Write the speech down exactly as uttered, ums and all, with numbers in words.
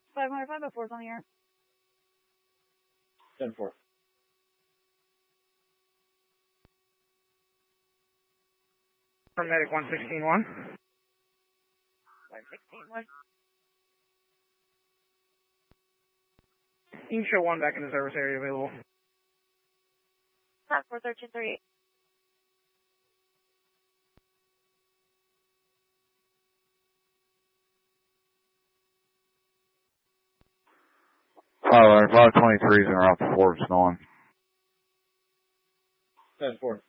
five hundred five oh four is on the air. ten four. Medic one sixteen one. one sixteen one. You can show one back in the service area available. Top four thirteen thirty eight. five hundred, five twenty-three is en route to Forbes, Nolan. ten four.